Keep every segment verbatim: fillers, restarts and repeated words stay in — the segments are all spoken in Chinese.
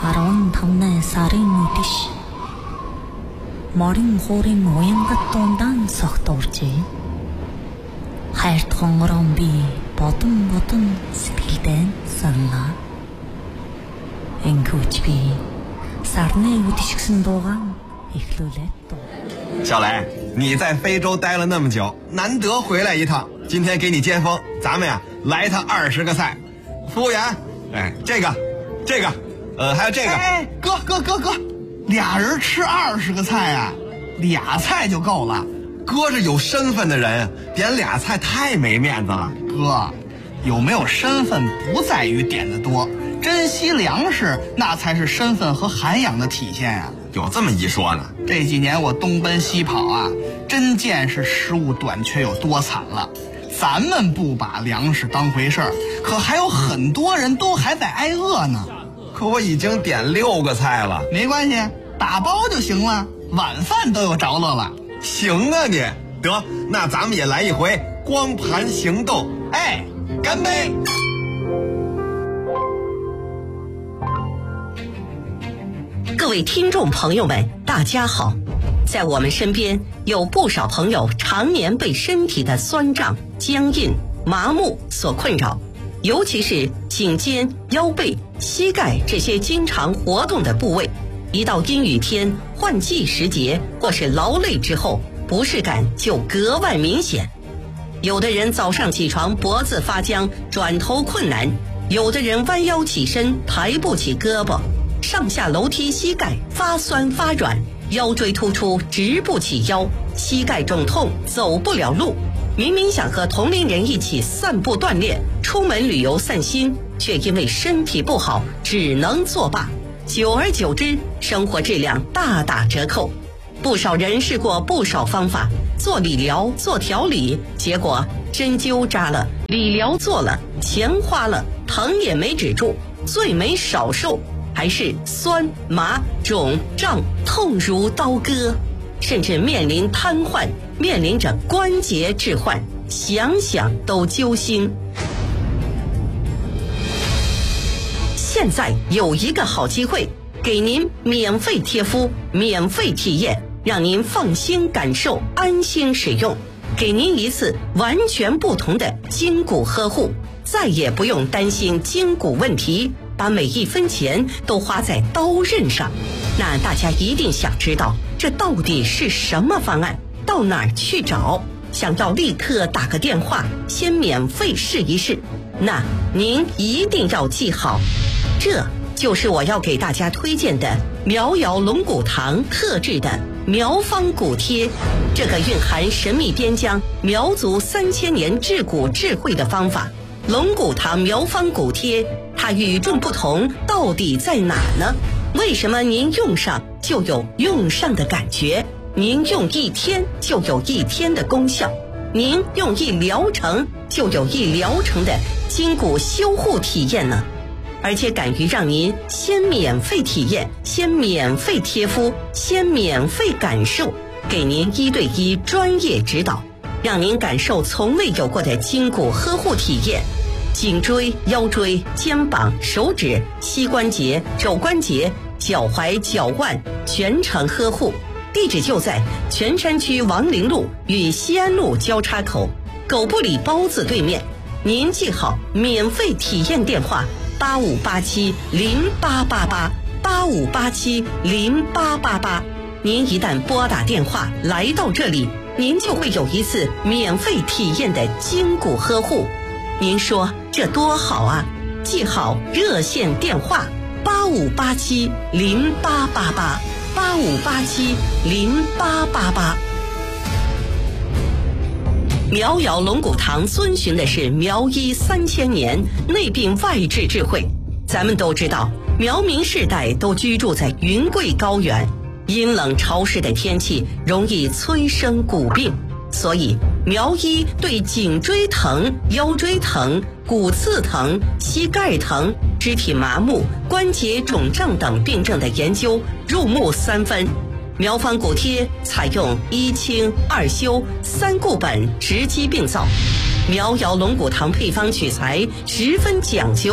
арван сарын үдэш морин хуурын уянгат дундaan согтуурчээ. Хайрт хонгорон би бодон бодон сэтгэлдээ санаа. Энкүүч би сарны үдэшгсэн дуугаан эхлүүлээд дуу. 小雷，你在非洲待了那么久，难得回来一趟，今天给你接风，咱们呀来他二十个菜。服务员，哎，这个，这个，呃，还有这个。 哎，哥哥哥哥，俩人吃二十个菜啊，俩菜就够了。 哥是有身份的人，点俩菜太没面子了。 哥，有没有身份不在于点的多，珍惜粮食那才是身份和涵养的体现呀、啊。 有这么一说呢？ 这几年我东奔西跑啊，真见是食物短缺有多惨了。咱们不把粮食当回事儿，可还有很多人都还在挨饿呢。 可我已经点六个菜了。 没关系，打包就行了，晚饭都有着落了。 行啊你，得，那咱们也来一回光盘行动。哎，干杯！ 各位听众朋友们，大家好。在我们身边有不少朋友常年被身体的酸胀、僵硬、麻木所困扰，尤其是颈肩、腰背、膝盖这些经常活动的部位，一到阴雨天、换季时节或是劳累之后，不适感就格外明显。有的人早上起床脖子发僵，转头困难；有的人弯腰起身抬不起胳膊，上下楼梯膝盖发酸发软，腰椎突出直不起腰，膝盖肿痛走不了路。明明想和同龄人一起散步锻炼，出门旅游散心，却因为身体不好只能作罢。久而久之，生活质量大打折扣。不少人试过不少方法，做理疗、做调理，结果针灸扎了，理疗做了，钱花了，疼也没止住，罪没少受，还是酸麻肿胀痛如刀割，甚至面临瘫痪，面临着关节置换，想想都揪心。现在有一个好机会，给您免费贴敷，免费体验，让您放心感受，安心使用，给您一次完全不同的筋骨呵护，再也不用担心筋骨问题，把每一分钱都花在刀刃上。那大家一定想知道，这到底是什么方案？到哪儿去找？想要立刻打个电话，先免费试一试。那您一定要记好，这就是我要给大家推荐的苗瑶龙骨堂特制的苗方骨贴。这个蕴含神秘边疆苗族三千年治骨智慧的方法，龙骨堂苗方骨贴，它与众不同到底在哪呢？为什么您用上就有用上的感觉？您用一天就有一天的功效，您用一疗程就有一疗程的筋骨修护体验呢？而且敢于让您先免费体验，先免费贴敷，先免费感受，给您一对一专业指导，让您感受从未有过的筋骨呵护体验。颈椎、腰椎、肩膀、手指、膝关节、肘关节、脚踝、脚腕全程呵护。地址就在泉山区王陵路与西安路交叉口，狗不理包子对面。您记好免费体验电话：八五八七零八八八，八五八七零八八八。您一旦拨打电话来到这里，您就会有一次免费体验的筋骨呵护。您说这多好啊！记好热线电话：八五八七零八八八，八五八七零八八八。苗瑶龙骨堂遵循的是苗医三千年内病外治智慧。咱们都知道，苗民世代都居住在云贵高原，阴冷潮湿的天气容易催生骨病，所以苗医对颈椎疼、腰椎疼、骨刺疼、膝盖疼、肢体麻木、关节肿胀等病症的研究入木三分。苗方骨贴采用一清二修三固本直击病灶，苗瑶龙骨堂配方取材十分讲究，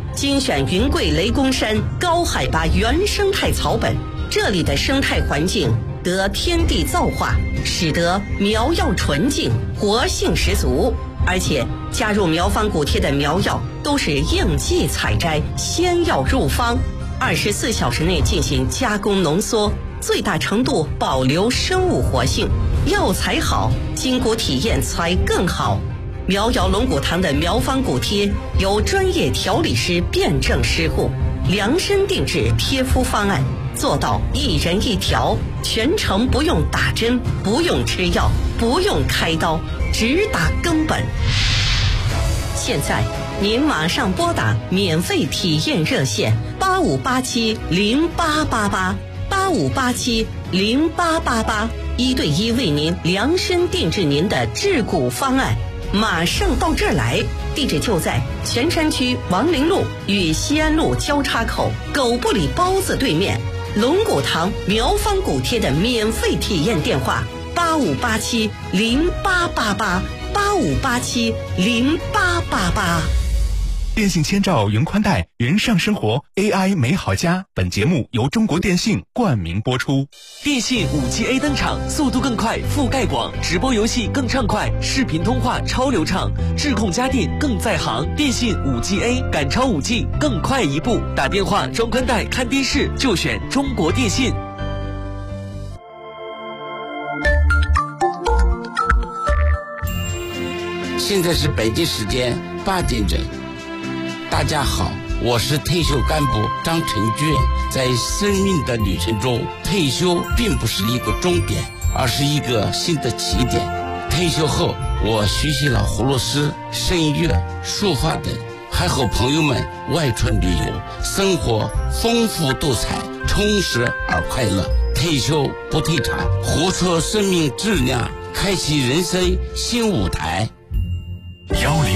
精选云贵雷公山高海拔原生态草本，这里的生态环境得天地造化，使得苗药纯净，活性十足。而且加入苗方补贴的苗药都是应季采摘，鲜药入方，二十四小时内进行加工浓缩，最大程度保留生物活性。药材好，筋骨体验才更好。苗药龙骨堂的苗方补贴由专业调理师辩证施护，量身定制贴敷方案，做到一人一条，全程不用打针，不用吃药，不用开刀，只打根本。现在您马上拨打免费体验热线八五八七零八八八八五八七零八八八，一对一为您量身定制您的治骨方案，马上到这儿来。地址就在泉山区王陵路与西安路交叉口狗不理包子对面。龙骨堂苗方骨贴的免费体验电话八五八七零八八八八五八七零八八八。 电信千兆云宽带，人上生活 A I 美好家。本节目由中国电信冠名播出。 电信 五 G A 登场，速度更快，覆盖广，直播游戏更畅快，视频通话超流畅，智控家电更在行。电信 五 G A 赶超 五 G， 更快一步。打电话装宽带看电视就选中国电信。 现在是北京时间八点整。大家好，我是退休干部张成俊。在生命的旅程中，退休并不是一个终点，而是一个新的起点。退休后，我学习了葫芦丝、声乐、书法等，还和朋友们外出旅游，生活丰富多彩，充实而快乐。退休不退场，活出生命质量，开启人生新舞台。 幺零